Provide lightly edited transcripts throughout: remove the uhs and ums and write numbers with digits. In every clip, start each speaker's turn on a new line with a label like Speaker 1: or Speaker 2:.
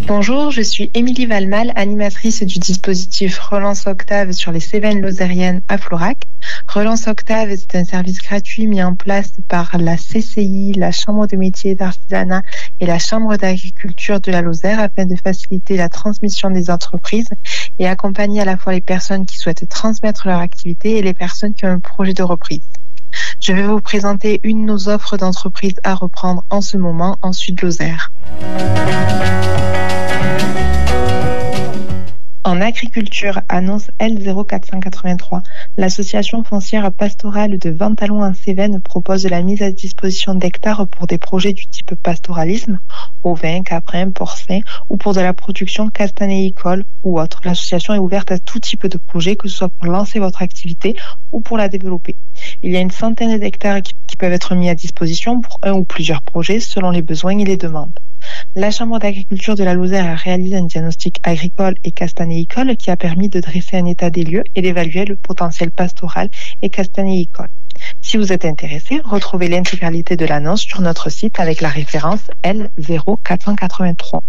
Speaker 1: Bonjour, je suis Émilie Valmal, animatrice du dispositif Relance Octave sur les Cévennes lozériennes à Florac. Relance Octave, c'est un service gratuit mis en place par la CCI, la Chambre de métiers et d'artisanat et la Chambre d'agriculture de la Lozère afin de faciliter la transmission des entreprises et accompagner à la fois les personnes qui souhaitent transmettre leur activité et les personnes qui ont un projet de reprise. Je vais vous présenter une de nos offres d'entreprise à reprendre en ce moment en Sud-Lozère. En agriculture, annonce L0483, l'association foncière pastorale de Ventalon en Cévennes propose la mise à disposition d'hectares pour des projets du type pastoralisme, ovin, caprin, porcin ou pour de la production castanéicole ou autre. L'association est ouverte à tout type de projet, que ce soit pour lancer votre activité ou pour la développer. Il y a une centaine d'hectares qui peuvent être mis à disposition pour un ou plusieurs projets selon les besoins et les demandes. La Chambre d'agriculture de la Lozère a réalisé un diagnostic agricole et castanéicole qui a permis de dresser un état des lieux et d'évaluer le potentiel pastoral et castanéicole. Si vous êtes intéressé, retrouvez l'intégralité de l'annonce sur notre site avec la référence L0483.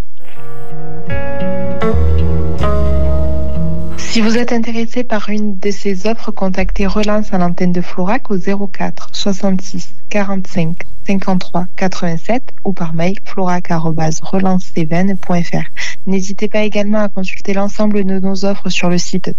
Speaker 1: Si vous êtes intéressé par une de ces offres, contactez Relance à l'antenne de Florac au 04 66 45 53 87 ou par mail florac@relancecévennes.fr. N'hésitez pas également à consulter l'ensemble de nos offres sur le site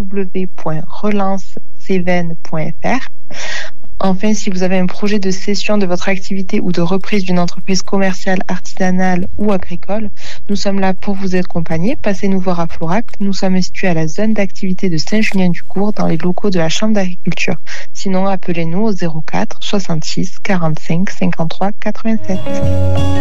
Speaker 1: www.relancecévennes.fr. Enfin, si vous avez un projet de cession de votre activité ou de reprise d'une entreprise commerciale, artisanale ou agricole, nous sommes là pour vous accompagner. Passez nous voir à Florac. Nous sommes situés à la zone d'activité de Saint-Julien-du-Court dans les locaux de la Chambre d'agriculture. Sinon, appelez-nous au 04 66 45 53 87.